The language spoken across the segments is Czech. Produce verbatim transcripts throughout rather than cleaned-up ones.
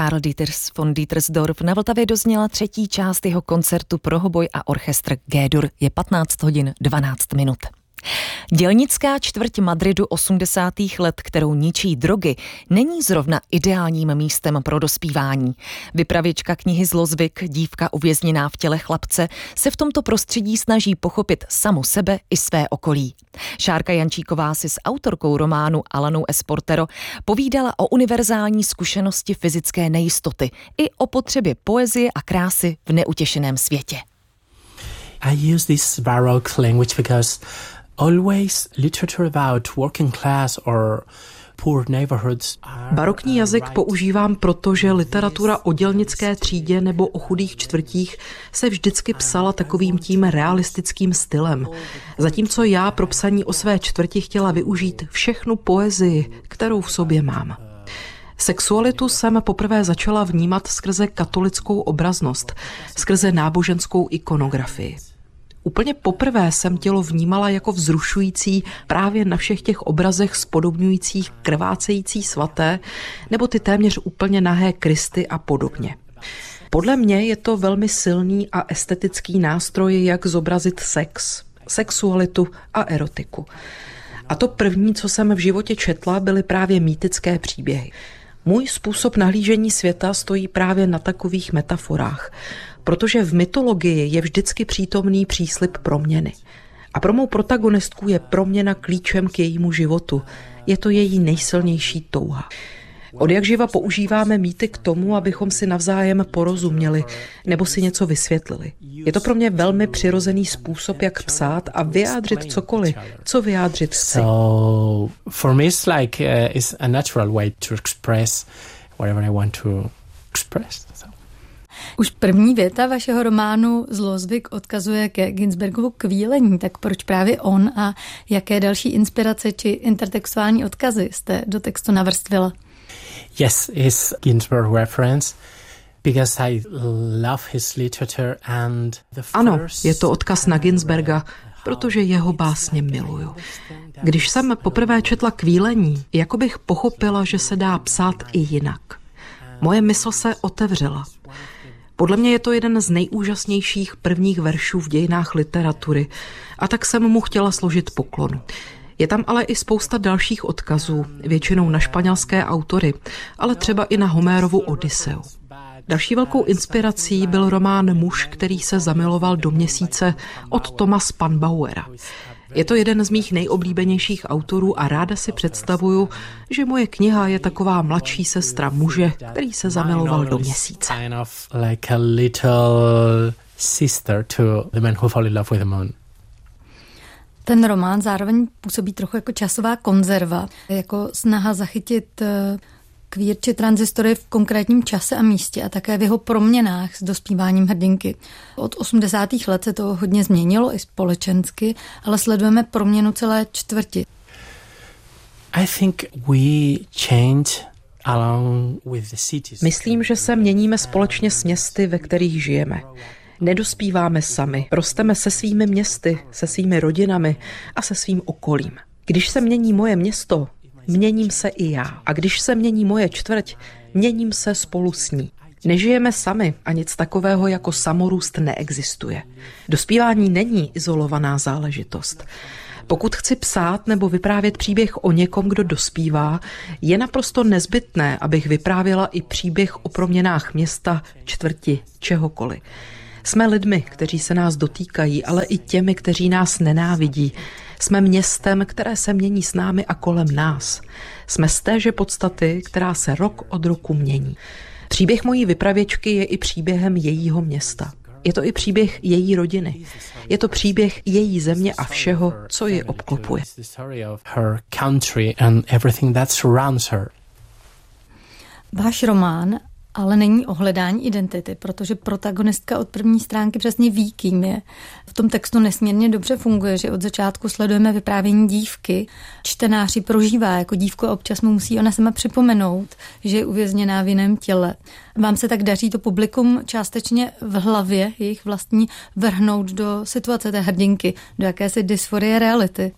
Karl Dieters von Dietersdorf. Na Vltavě dozněla třetí část jeho koncertu pro hoboj a orchestr G-dur. Je patnáct hodin dvanáct minut. Dělnická čtvrť Madridu osmdesátých let, kterou ničí drogy, není zrovna ideálním místem pro dospívání. Vypravěčka knihy Zlozvyk, dívka uvězněná v těle chlapce, se v tomto prostředí snaží pochopit samu sebe i své okolí. Šárka Jančíková si s autorkou románu Alanou S. Portero povídala o univerzální zkušenosti fyzické nejistoty i o potřebě poezie a krásy v neutěšeném světě. I use this Baroque language because always literature about working class or poor neighborhoods. Barokní jazyk používám proto, že literatura o dělnické třídě nebo o chudých čtvrtích se vždycky psala takovým tím realistickým stylem. Zatímco já pro psaní o své čtvrti chtěla využít všechnu poezii, kterou v sobě mám. Sexualitu jsem poprvé začala vnímat skrze katolickou obraznost, skrze náboženskou ikonografii. Úplně poprvé jsem tělo vnímala jako vzrušující právě na všech těch obrazech spodobňujících krvácející svaté nebo ty téměř úplně nahé Kristy a podobně. Podle mě je to velmi silný a estetický nástroj, jak zobrazit sex, sexualitu a erotiku. A to první, co jsem v životě četla, byly právě mýtické příběhy. Můj způsob nahlížení světa stojí právě na takových metaforách, protože v mytologii je vždycky přítomný příslib proměny. A pro mou protagonistku je proměna klíčem k jejímu životu. Je to její nejsilnější touha. Odjakživa používáme mýty k tomu, abychom si navzájem porozuměli nebo si něco vysvětlili. Je to pro mě velmi přirozený způsob, jak psát a vyjádřit cokoliv, co vyjádřit chci. So for me it's like uh, it's a natural way to express whatever I want to express. Už první věta vašeho románu Zlozvyk odkazuje ke Ginsbergovu Kvílení, tak proč právě on a jaké další inspirace či intertextuální odkazy jste do textu navrstvila? Yes, it's Ginsberg reference because I love his literature and the first... Ano, je to odkaz na Ginsberga, protože jeho básně miluju. Když jsem poprvé četla Kvílení, jako bych pochopila, že se dá psát i jinak. Moje mysl se otevřela. Podle mě je to jeden z nejúžasnějších prvních veršů v dějinách literatury a tak jsem mu chtěla složit poklonu. Je tam ale i spousta dalších odkazů, většinou na španělské autory, ale třeba i na Homérovu Odyseu. Další velkou inspirací byl román Muž, který se zamiloval do měsíce od Thomase Pannbauera. Je to jeden z mých nejoblíbenějších autorů a ráda si představuju, že moje kniha je taková mladší sestra muže, který se zamiloval do měsíce. Ten román zároveň působí trochu jako časová konzerva, jako snaha zachytit kvír či tranzistory v konkrétním čase a místě a také v jeho proměnách s dospíváním hrdinky. Od osmdesátých let se to hodně změnilo i společensky, ale sledujeme proměnu celé čtvrti. I think we change along with the cities. Myslím, že se měníme společně s městy, ve kterých žijeme. Nedospíváme sami, rosteme se svými městy, se svými rodinami a se svým okolím. Když se mění moje město, měním se i já. A když se mění moje čtvrť, měním se spolu s ní. Nežijeme sami a nic takového jako samorůst neexistuje. Dospívání není izolovaná záležitost. Pokud chci psát nebo vyprávět příběh o někom, kdo dospívá, je naprosto nezbytné, abych vyprávěla i příběh o proměnách města, čtvrti, čehokoliv. Jsme lidmi, kteří se nás dotýkají, ale i těmi, kteří nás nenávidí. Jsme městem, které se mění s námi a kolem nás. Jsme z téže podstaty, která se rok od roku mění. Příběh mojí vypravěčky je i příběhem jejího města. Je to i příběh její rodiny. Je to příběh její země a všeho, co ji obklopuje. Váš román ale není o hledání identity, protože protagonistka od první stránky přesně ví, kým je. V tom textu nesmírně dobře funguje, že od začátku sledujeme vyprávění dívky. Čtenář ji prožívá jako dívku a občas mu musí ona sama připomenout, že je uvězněná v jiném těle. Vám se tak daří to publikum částečně v hlavě jejich vlastní vrhnout do situace té hrdinky, do jakési dysforie reality.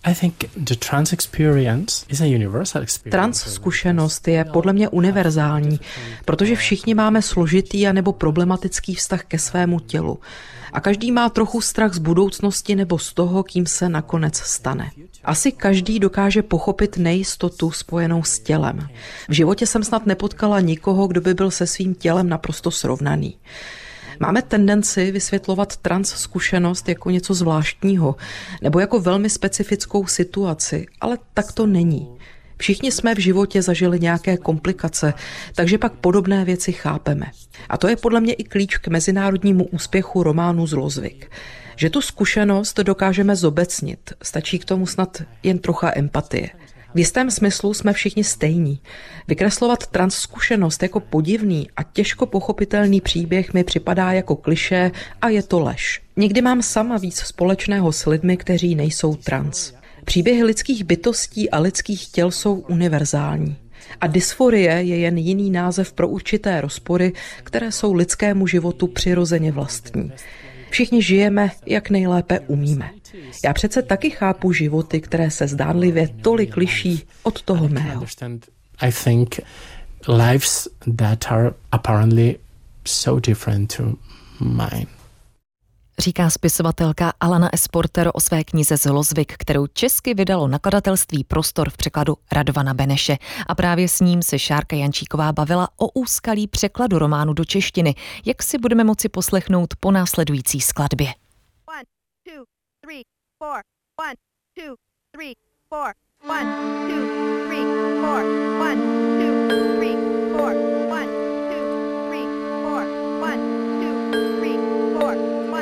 I think the trans experience is a universal experience. Trans zkušenost je podle mě univerzální, protože všichni máme složitý a nebo problematický vztah ke svému tělu. A každý má trochu strach z budoucnosti nebo z toho, kým se nakonec stane. Asi každý dokáže pochopit nejistotu spojenou s tělem. V životě jsem snad nepotkala nikoho, kdo by byl se svým tělem naprosto srovnaný. Máme tendenci vysvětlovat trans zkušenost jako něco zvláštního nebo jako velmi specifickou situaci, ale tak to není. Všichni jsme v životě zažili nějaké komplikace, takže pak podobné věci chápeme. A to je podle mě i klíč k mezinárodnímu úspěchu románu Zlozvyk. Že tu zkušenost dokážeme zobecnit, stačí k tomu snad jen trocha empatie. V jistém smyslu jsme všichni stejní. Vykreslovat trans zkušenost jako podivný a těžko pochopitelný příběh mi připadá jako klišé a je to lež. Někdy mám sama víc společného s lidmi, kteří nejsou trans. Příběhy lidských bytostí a lidských těl jsou univerzální. A dysforie je jen jiný název pro určité rozpory, které jsou lidskému životu přirozeně vlastní. Všichni žijeme, jak nejlépe umíme. Já přece taky chápu životy, které se zdánlivě tolik liší od toho mého. I think lives that are apparently so different to mine. Říká spisovatelka Alana S. Porter o své knize Zlozvyk, kterou česky vydalo nakladatelství Prostor v překladu Radovana Beneše. A právě s ním se Šárka Jančíková bavila o úskalí překladu románu do češtiny, jak si budeme moci poslechnout po následující skladbě. One, two, three, four. One, two, three, four. One, two, three, four. One, two, three, four. One, two, three, four. One, two, three, four.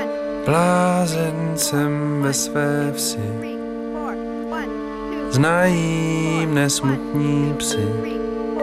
Blázen jsem ve své vsi, znají mne smutní psi.